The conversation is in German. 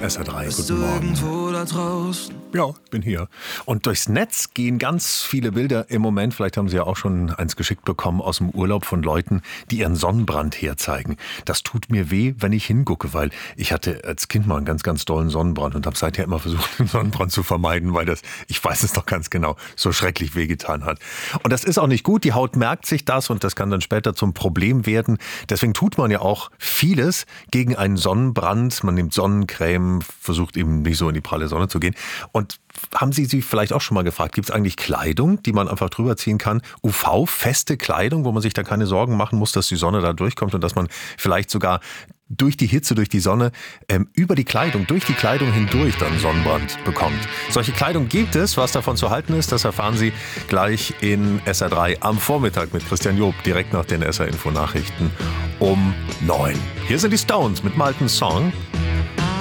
SR3, Bist guten du Morgen. irgendwo da draußen? Ja, bin hier. Und durchs Netz gehen ganz viele Bilder im Moment, vielleicht haben Sie ja auch schon eins geschickt bekommen, aus dem Urlaub von Leuten, die ihren Sonnenbrand herzeigen. Das tut mir weh, wenn ich hingucke, weil ich hatte als Kind mal einen ganz, ganz dollen Sonnenbrand und habe seither immer versucht, den Sonnenbrand zu vermeiden, weil das, ich weiß es doch ganz genau, so schrecklich wehgetan hat. Und das ist auch nicht gut, die Haut merkt sich das und das kann dann später zum Problem werden. Deswegen tut man ja auch vieles gegen einen Sonnenbrand. Man nimmt Sonnencreme, versucht eben nicht so in die pralle Sonne zu gehen. Und haben Sie sich vielleicht auch schon mal gefragt, gibt es eigentlich Kleidung, die man einfach drüber ziehen kann? UV-feste Kleidung, wo man sich da keine Sorgen machen muss, dass die Sonne da durchkommt und dass man vielleicht sogar durch die Hitze, durch die Sonne, über die Kleidung, durch die Kleidung hindurch dann Sonnenbrand bekommt. Solche Kleidung gibt es. Was davon zu halten ist, das erfahren Sie gleich in SR3 am Vormittag mit Christian Job, direkt nach den SR-Info-Nachrichten um 9. Hier sind die Stones mit einem alten Song.